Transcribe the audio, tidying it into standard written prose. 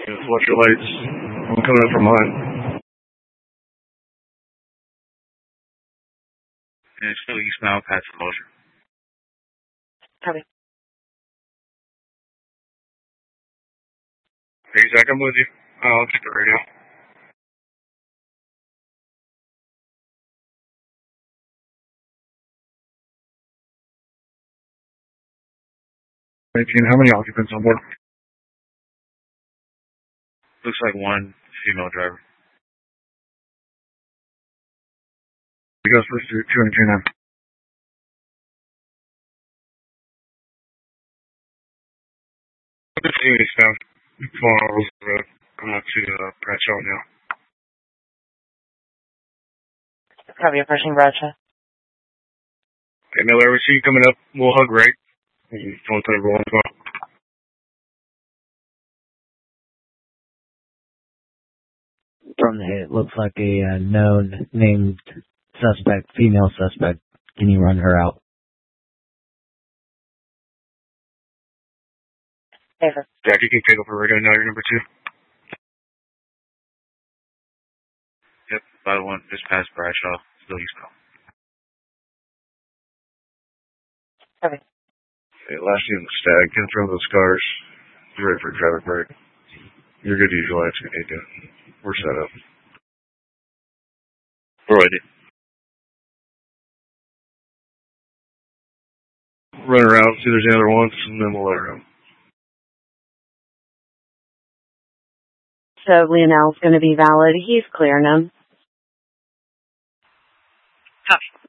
Just watch your lights. I'm coming up from mine. And it's still eastbound past Mosher. Copy. Hey, Zach, I'm with you. I'll check the radio. 18, how many occupants on board? Looks like one female driver. You guys first to 202 now. This is eastbound. Falls Road. I'm up to Bradshaw now. Copy, approaching Bradshaw. Okay, Miller, we see you coming up. We'll hug right. Don't tell everyone as well. From the hit, looks like a known named suspect, female suspect. Can you run her out? Favor. Jack, you can take over radio now. You're number 2. Yep, by one, just past Bradshaw, still eastbound. Copy. Okay, last unit Stag. Can throw those cars. You're ready for a traffic break. You're good to use your lights if you need to. We're set up. We're ready. Run around, see if there's any other ones, and then we'll let her go. So Leonel's going to be valid. He's clear now. Copy.